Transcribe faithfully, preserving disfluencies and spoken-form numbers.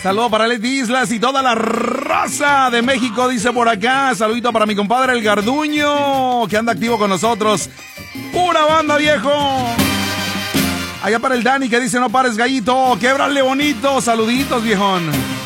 Saludo para Leti Islas y toda la raza de México, dice por acá. Saludito para mi compadre el Garduño, que anda activo con nosotros. ¡Pura banda, viejo! Allá para el Dani, que dice no pares, gallito. Québrale bonito. Saluditos, viejón.